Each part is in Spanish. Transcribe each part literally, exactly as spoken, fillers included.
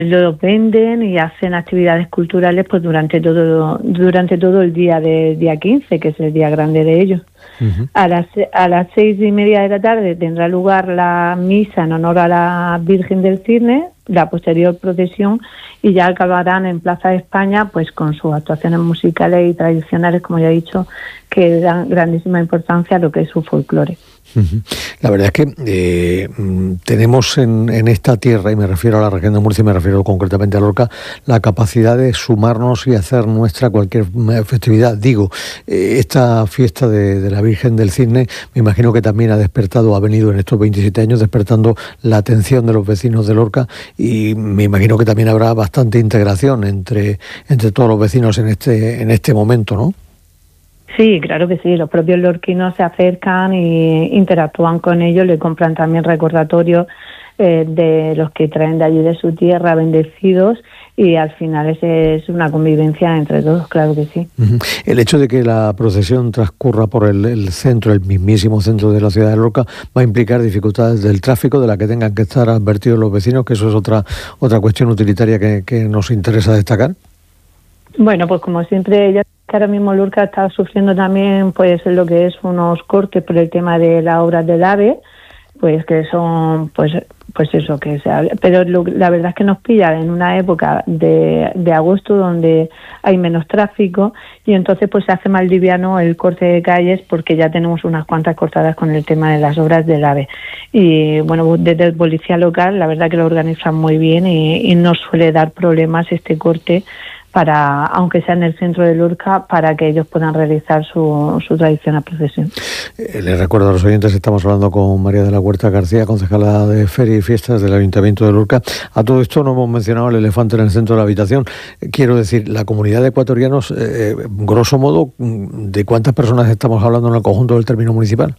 lo venden y hacen actividades culturales pues durante todo durante todo el día del día quince, que es el día grande de ellos. Uh-huh. A las a las seis y media de la tarde tendrá lugar la misa en honor a la Virgen del Cisne, la posterior procesión, y ya acabarán en Plaza de España pues con sus actuaciones musicales y tradicionales, como ya he dicho, que dan grandísima importancia a lo que es su folclore. La verdad es que eh, tenemos en, en esta tierra, y me refiero a la región de Murcia, y me refiero concretamente a Lorca, la capacidad de sumarnos y hacer nuestra cualquier festividad. Digo, eh, esta fiesta de, de la Virgen del Cisne, me imagino que también ha despertado, ha venido en estos veintisiete años despertando la atención de los vecinos de Lorca, y me imagino que también habrá bastante integración entre, entre todos los vecinos en este, en este momento, ¿no? Sí, claro que sí. Los propios lorquinos se acercan e interactúan con ellos, le compran también recordatorios eh, de los que traen de allí de su tierra, bendecidos, y al final es, es una convivencia entre todos, claro que sí. Uh-huh. El hecho de que la procesión transcurra por el, el centro, el mismísimo centro de la ciudad de Lorca, va a implicar dificultades del tráfico de la que tengan que estar advertidos los vecinos, que eso es otra otra cuestión utilitaria que, que nos interesa destacar. Bueno, pues como siempre, ella que ahora mismo Lorca está sufriendo también pues lo que es unos cortes por el tema de las obras del AVE, pues que son pues pues eso que se habla, pero lo, la verdad es que nos pilla en una época de, de agosto donde hay menos tráfico, y entonces pues se hace más liviano el corte de calles porque ya tenemos unas cuantas cortadas con el tema de las obras del AVE. Y bueno, desde el policía local la verdad que lo organizan muy bien y, y no suele dar problemas este corte, para, aunque sea en el centro de Lorca, para que ellos puedan realizar su, su tradicional procesión. Eh, les recuerdo a los oyentes, estamos hablando con María de la Huerta García, concejala de Feria y Fiestas del Ayuntamiento de Lorca. A todo esto no hemos mencionado el elefante en el centro de la habitación. Eh, quiero decir, la comunidad de ecuatorianos, eh, grosso modo, ¿de cuántas personas estamos hablando en el conjunto del término municipal?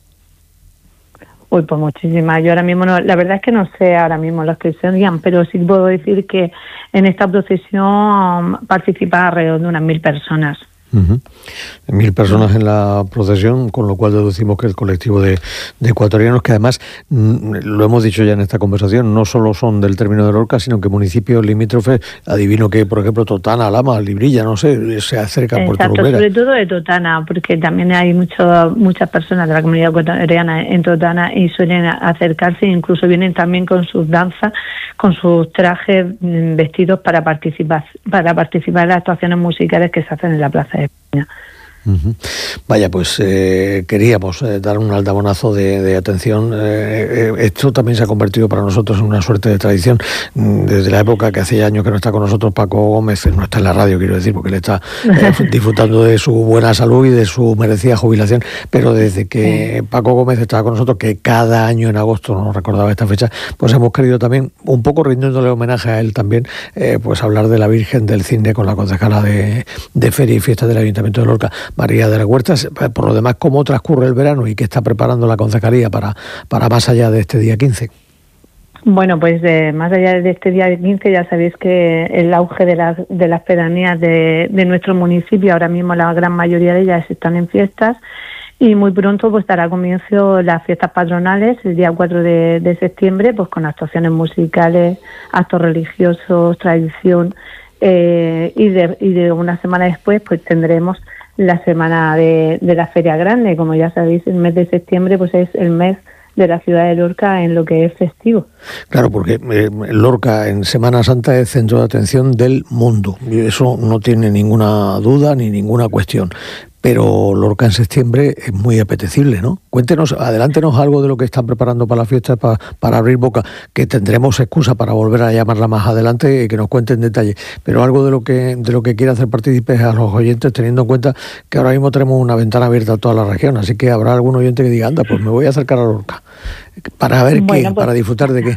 Uy, pues muchísimas. Yo ahora mismo, no, la verdad es que no sé ahora mismo las que serían, pero sí puedo decir que en esta procesión participan alrededor de unas mil personas. Uh-huh. Mil personas en la procesión, con lo cual deducimos que el colectivo de, de ecuatorianos, que además, mm, lo hemos dicho ya en esta conversación, no solo son del término de Lorca, sino que municipios limítrofes, adivino que, por ejemplo, Totana, Lama, Librilla, no sé, se acercan por Exacto, Torrumera. sobre todo de Totana, porque también hay mucho, muchas personas de la comunidad ecuatoriana en Totana y suelen acercarse, incluso vienen también con sus danzas, con sus trajes vestidos para participar, para participar en las actuaciones musicales que se hacen en la Plaza de España. Uh-huh. Vaya, pues eh, queríamos eh, dar un aldabonazo de, de atención. Eh, eh, esto también se ha convertido para nosotros en una suerte de tradición. Desde la época que hace años que no está con nosotros Paco Gómez, no está en la radio, quiero decir, porque él está eh, disfrutando de su buena salud y de su merecida jubilación, pero desde que sí. Paco Gómez estaba con nosotros, que cada año en agosto nos recordaba esta fecha, pues hemos querido también, un poco rindiéndole homenaje a él también, eh, pues hablar de la Virgen del Cisne con la concejala de, de Feria y Fiestas del Ayuntamiento de Lorca, María de la Huerta. Por lo demás, ¿cómo transcurre el verano y qué está preparando la concejalía para, para más allá de este día quince? Bueno, pues eh, más allá de este día quince, ya sabéis que el auge de las, de las pedanías de, de nuestro municipio, ahora mismo la gran mayoría de ellas están en fiestas, y muy pronto pues dará comienzo las fiestas patronales el día cuatro de, de septiembre, pues con actuaciones musicales, actos religiosos, tradición, eh, y, de, y de una semana después pues tendremos la semana de, de la Feria Grande. Como ya sabéis, el mes de septiembre pues es el mes de la ciudad de Lorca en lo que es festivo. Claro, porque eh, Lorca en Semana Santa es centro de atención del mundo, y eso no tiene ninguna duda ni ninguna cuestión. Pero Lorca en septiembre es muy apetecible, ¿no? Cuéntenos, adelántenos algo de lo que están preparando para la fiesta, para, para abrir boca, que tendremos excusa para volver a llamarla más adelante y que nos cuenten detalles. Pero algo de lo que de lo que quiera hacer partícipes a los oyentes, teniendo en cuenta que ahora mismo tenemos una ventana abierta a toda la región, así que habrá algún oyente que diga, anda, pues me voy a acercar a Lorca. ¿Para ver bueno, qué? Pues, ¿para disfrutar de qué?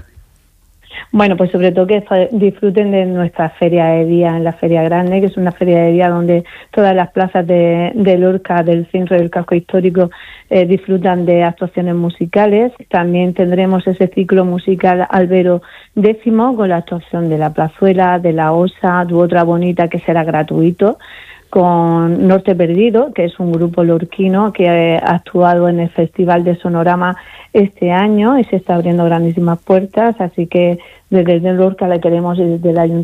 Bueno, pues sobre todo que disfruten de nuestra feria de día en la Feria Grande, que es una feria de día donde todas las plazas de, de Lorca, del centro del casco histórico, eh, disfrutan de actuaciones musicales. También tendremos ese ciclo musical Albero décimo con la actuación de la Plazuela, de la Osa, Tu Otra Bonita, que será gratuito, con Norte Perdido, que es un grupo lorquino que ha actuado en el Festival de Sonorama este año y se está abriendo grandísimas puertas, así que desde Lorca le queremos y desde el Ayuntamiento